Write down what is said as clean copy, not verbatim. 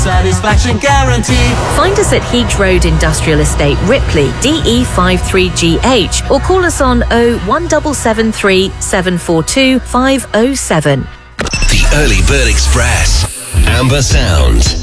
Satisfaction guaranteed. Find us at Heath Road Industrial Estate, Ripley, DE53GH, or call us on 01773 742 507. The Early Bird Express. Amber Sound.